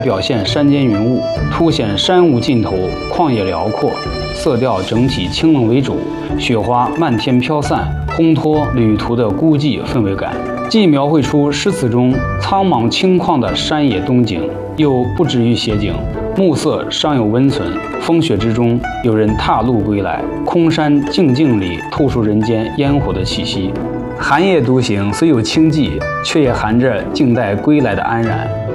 表现山间云雾，凸显山无尽头，旷野辽阔，色调整体清冷为主，雪花漫天飘散，烘托旅途的孤寂氛围感，既描绘出诗词中苍茫清旷的山野冬景，又不止于写景，暮色尚有温存，风雪之中有人踏路归来，空山静静里透出人间烟火的气息。寒夜独行虽有清寂，却也含着静待归来的安然。